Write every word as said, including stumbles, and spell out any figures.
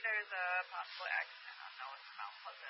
there's a possible accident on Noah's Mount Pleasant